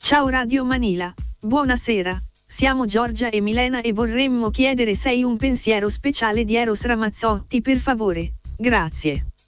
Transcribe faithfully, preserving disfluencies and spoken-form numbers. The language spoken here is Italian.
Ciao Radio Manila, buonasera, siamo Giorgia e Milena e vorremmo chiedere sei un pensiero speciale di Eros Ramazzotti per favore, grazie.